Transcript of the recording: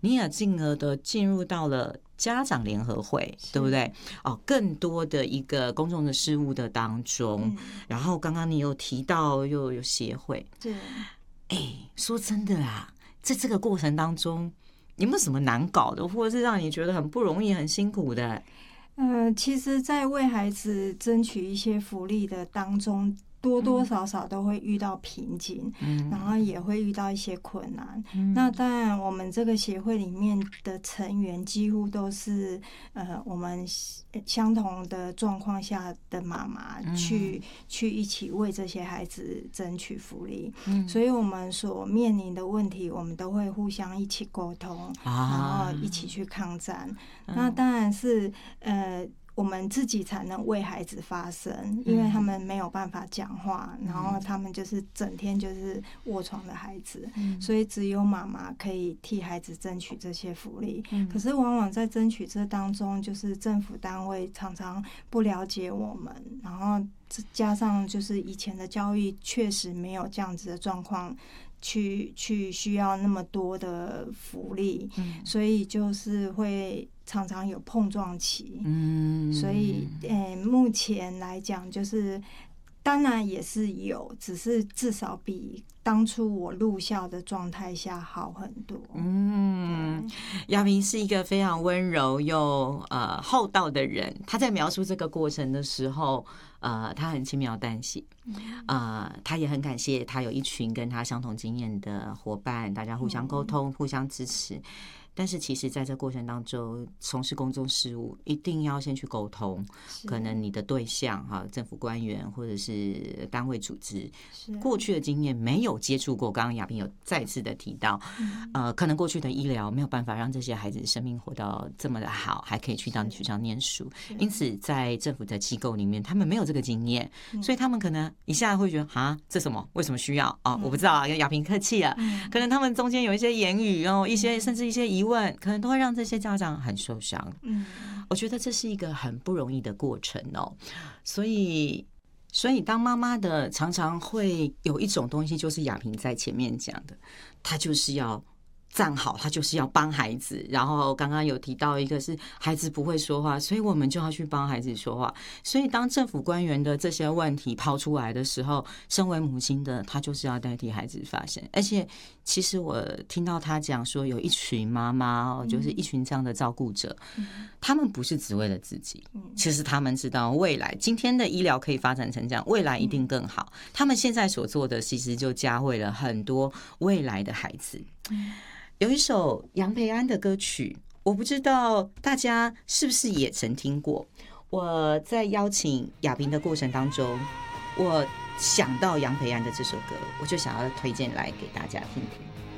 你也进而的进入到了家长联合会，对不对？更多的一个公众的事务的当中，然后刚刚你有提到又有协会， 对， 说真的啦，在这个过程当中，有没有什么难搞的，或者是让你觉得很不容易、很辛苦的？ 其实，在为孩子争取一些福利的当中，多多少少都会遇到瓶颈，然后也会遇到一些困难。那当然，我们这个协会里面的成员几乎都是我们相同的状况下的妈妈去一起为这些孩子争取福利。所以我们所面临的问题，我们都会互相一起沟通，然后一起去抗战。那当然是我们自己才能为孩子发声，因为他们没有办法讲话，然后他们就是整天就是卧床的孩子，所以只有妈妈可以替孩子争取这些福利。可是往往在争取这当中，就是政府单位常常不了解我们，然后加上就是以前的教育确实没有这样子的状况。去需要那么多的福利，所以就是会常常有碰撞期。所以目前来讲，就是当然也是有，只是至少比当初我入校的状态下好很多。 雅萍是一个非常温柔又厚道的人，他在描述这个过程的时候，他很轻描淡写，他也很感谢他有一群跟他相同经验的伙伴，大家互相沟通，互相支持。但是其实在这过程当中，从事公众事务一定要先去沟通，可能你的对象政府官员或者是单位组织过去的经验没有接触过，刚刚雅萍有再次的提到，可能过去的医疗没有办法让这些孩子生命活到这么的好，还可以去到学校念书，因此在政府的机构里面他们没有这个经验，所以他们可能一下会觉得这什么为什么需要我不知道雅萍客气了，可能他们中间有一些言语一些甚至一些疑问，可能都会让这些家长很受伤。我觉得这是一个很不容易的过程所以当妈妈的常常会有一种东西，就是雅萍在前面讲的，她就是要站好，他就是要帮孩子。然后刚刚有提到一个是孩子不会说话，所以我们就要去帮孩子说话。所以当政府官员的这些问题抛出来的时候，身为母亲的他就是要代替孩子发声。而且其实我听到他讲说，有一群妈妈就是一群这样的照顾者，他们不是只为了自己，其实他们知道未来今天的医疗可以发展成这样，未来一定更好。他们现在所做的其实就教会了很多未来的孩子。有一首杨培安的歌曲，我不知道大家是不是也曾听过。我在邀请雅萍的过程当中，我想到杨培安的这首歌，我就想要推荐来给大家听听。